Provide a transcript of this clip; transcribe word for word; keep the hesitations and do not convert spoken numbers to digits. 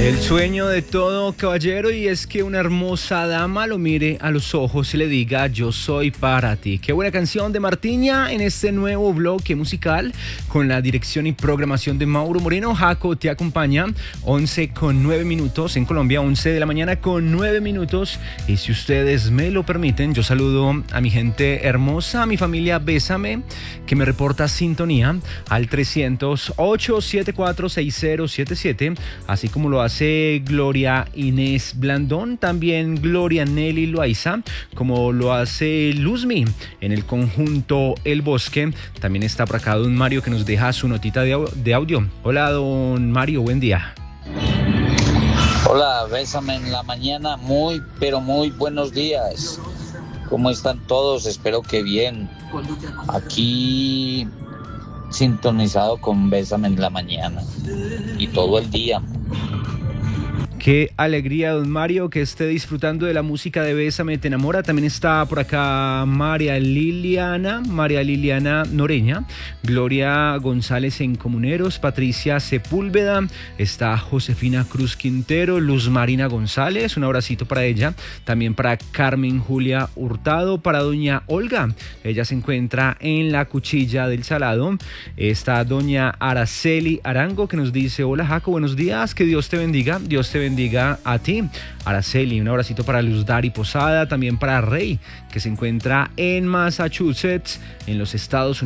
El sueño de todo caballero, y es que una hermosa dama lo mire a los ojos y le diga: yo soy para ti. Qué buena canción de Martiña en este nuevo bloque musical con la dirección y programación de Mauro Moreno. Jaco te acompaña, once con nueve minutos en Colombia, once de la mañana con nueve minutos. Y si ustedes me lo permiten, yo saludo a mi gente hermosa, a mi familia Bésame, que me reporta sintonía al trescientos, ochocientos setenta y cuatro, sesenta setenta y siete, así como lo hace Gloria Inés Blandón, también Gloria Nelly Loaiza, como lo hace Luzmi en el conjunto El Bosque. También está por acá don Mario, que nos deja su notita de, au- de audio. Hola don Mario, buen día. Hola, Bésame en la mañana, muy, pero muy buenos días. ¿Cómo están todos? Espero que bien. Aquí sintonizado con Bésame en la mañana y todo el día. Qué alegría, don Mario, que esté disfrutando de la música de Bésame te enamora. También está por acá María Liliana, María Liliana Noreña, Gloria González en Comuneros, Patricia Sepúlveda, está Josefina Cruz Quintero, Luz Marina González, un abracito para ella. También para Carmen Julia Hurtado, para doña Olga, ella se encuentra en la Cuchilla del Salado. Está doña Araceli Arango, que nos dice: hola Jaco, buenos días, que Dios te bendiga, Dios te bendiga. Bendiga a ti, Araceli. Un abracito para Luz Dari Posada, también para Rey, que se encuentra en Massachusetts, en los Estados Unidos.